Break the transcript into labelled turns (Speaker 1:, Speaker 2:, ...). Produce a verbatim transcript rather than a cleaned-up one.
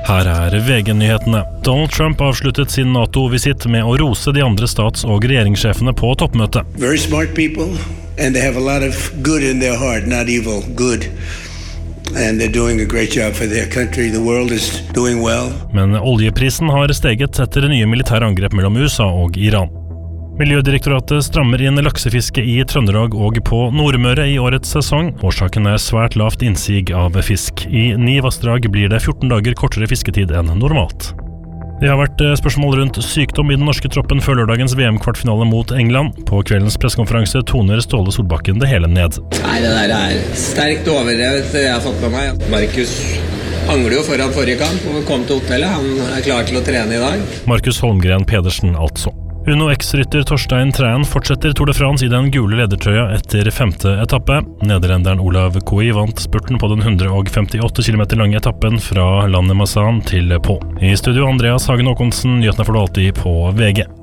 Speaker 1: Her er V G-nyhetene. Donald Trump avsluttet sin NATO-visitt med å rose de andre stats- og regjeringssjefene på toppmøtet.
Speaker 2: Very smart people, and they have a lot of good in their heart, not evil, good. And they're doing a great job for their country. The world is doing well.
Speaker 1: Men oljeprisen har steget etter nye militære angrep mellom U S A og Iran. Miljødirektoratet strammer inn laksefiske i Trøndelag og på Nordmøre i årets sesong. Årsaken er svært lavt innsig av fisk. I ni vassdrag blir det fjorten dager kortere fisketid enn normalt. Det har vært spørsmål rundt sykdom i den norske troppen før lørdagens V M-kvartfinale mot England. På kveldens pressekonferanse toner Ståle Solbakken det hele ned.
Speaker 3: Nei, det der er sterkt overdrevet, jeg har fått med meg. Markus angler jo foran forrige kamp og kom til hotellet. Han er klar til å trene i dag.
Speaker 1: Markus Holmgren Pedersen altså. Uno X-rytter Torstein Træn fortsetter Tour de France i den gule ledertrøya etter femte etappe. Nederlenderen Olav Koe vant spurten på den hundre og femtiåtte kilometer lange etappen fra Lannemazan til Pau. I studio Andreas Hagen Håkonsen, nyhetene får du alltid på V G.